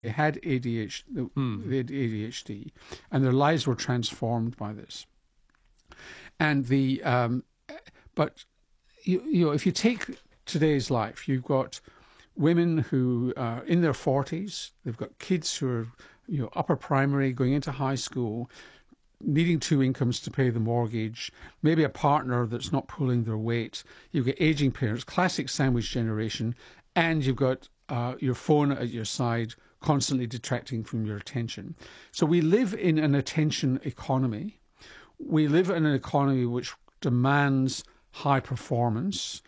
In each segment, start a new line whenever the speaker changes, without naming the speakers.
had ADHD, they had ADHD, and their lives were transformed by this. And but you know, if you take today's life, you've got women who are in their 40s, they've got kids who are, you know, upper primary, going into high school, needing two incomes to pay the mortgage, maybe a partner that's not pulling their weight. You've got aging parents, classic sandwich generation, and you've got your phone at your side constantly detracting from your attention. So we live in an attention economy. We live in an economy which demands high performance,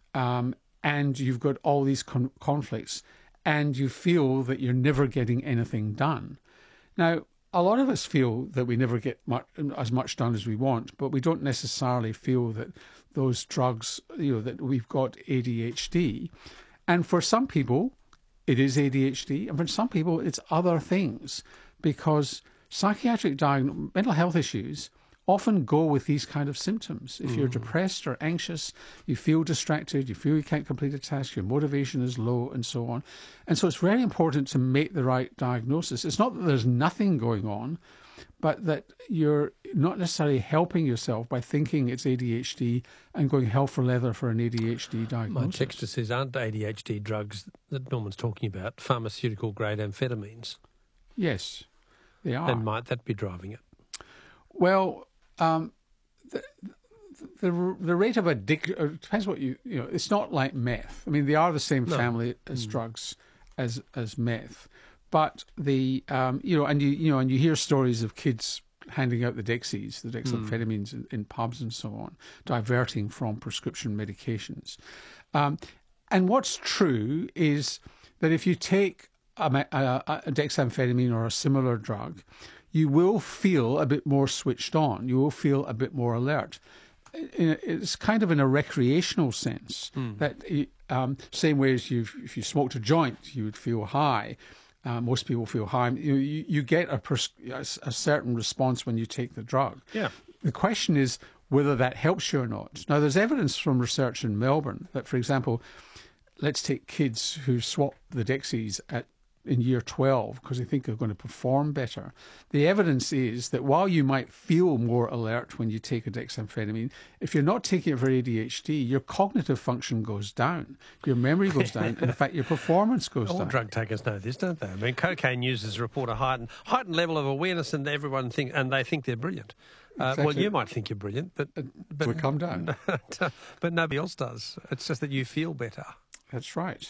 and you've got all these conflicts, and you feel that you're never getting anything done. Now, a lot of us feel that we never get as much done as we want, but we don't necessarily feel that those drugs, you know, that we've got ADHD. And for some people, it is ADHD, and for some people, it's other things, because psychiatric mental health issues often go with these kind of symptoms. If you're depressed or anxious, you feel distracted, you feel you can't complete a task, your motivation is low, and so on. And so it's very important to make the right diagnosis. It's not that there's nothing going on, but that you're not necessarily helping yourself by thinking it's ADHD and going hell for leather for an ADHD diagnosis.
My text just says, aren't ADHD drugs that Norman's talking about pharmaceutical-grade amphetamines?
Yes, they are.
And might that be driving it?
Well, the rate of addiction depends what you know. It's not like meth. I mean, they are the same family as drugs, as meth. But the and you hear stories of kids handing out the Dexies, the dexamphetamines in pubs and so on, diverting from prescription medications. And what's true is that if you take a dexamphetamine or a similar drug, you will feel a bit more switched on. You will feel a bit more alert. It's kind of in a recreational sense, that same way as if you smoked a joint, you would feel high. Most people feel high. You get a certain response when you take the drug.
Yeah.
The question is whether that helps you or not. Now, there's evidence from research in Melbourne that, for example, let's take kids who swap the Dexies in year 12 because they think they're going to perform better. The evidence is that while you might feel more alert when you take a dexamphetamine, if you're not taking it for ADHD, your cognitive function goes down, your memory goes down, and in fact your performance goes down.
All drug takers know this, don't they? I mean, cocaine users report a heightened level of awareness, and everyone they think they're brilliant.
Exactly.
Well, you might think you're brilliant, but
we come down.
But nobody else does. It's just that you feel better.
That's right.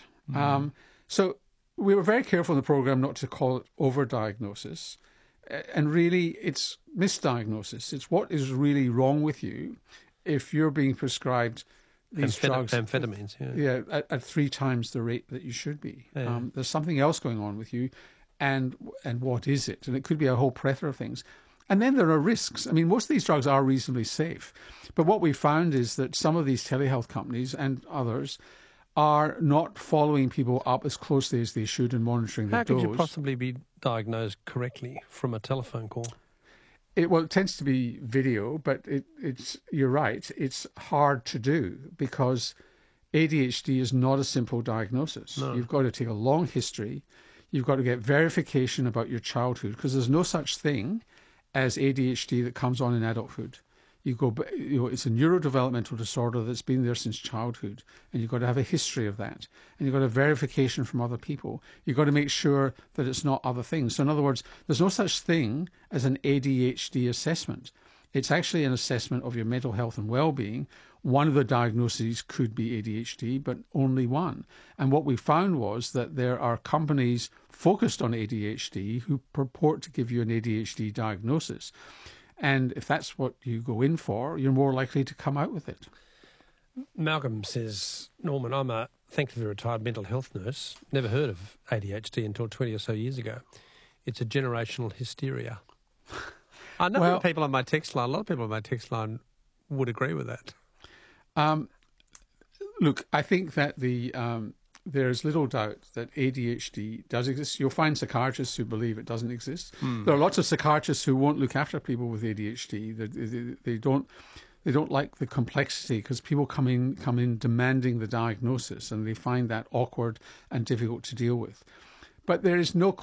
So we were very careful in the program not to call it overdiagnosis, and really it's misdiagnosis. It's what is really wrong with you if you're being prescribed these drugs,
amphetamines,
at 3 times the rate that you should be.
Yeah.
There's something else going on with you, and what is it? And it could be a whole plethora of things. And then there are risks. I mean, most of these drugs are reasonably safe, but what we found is that some of these telehealth companies and others are not following people up as closely as they should and monitoring their dose.
How could you possibly be diagnosed correctly from a telephone call?
It tends to be video, but you're right, it's hard to do because ADHD is not a simple diagnosis. No. You've got to take a long history. You've got to get verification about your childhood because there's no such thing as ADHD that comes on in adulthood. It's a neurodevelopmental disorder that's been there since childhood, and you've got to have a history of that, and you've got to have verification from other people. You've got to make sure that it's not other things. So in other words, there's no such thing as an ADHD assessment. It's actually an assessment of your mental health and well-being. One of the diagnoses could be ADHD, but only one. And what we found was that there are companies focused on ADHD who purport to give you an ADHD diagnosis. And if that's what you go in for, you're more likely to come out with it.
Malcolm says, Norman, I'm a thankfully retired mental health nurse. Never heard of ADHD until 20 or so years ago. It's a generational hysteria. I know a lot of people on my text line would agree with that.
Look, I think that there's little doubt that ADHD does exist. You'll find psychiatrists who believe it doesn't exist. There are lots of psychiatrists who won't look after people with ADHD. They don't like the complexity because people come in demanding the diagnosis, and they find that awkward and difficult to deal with. But there is no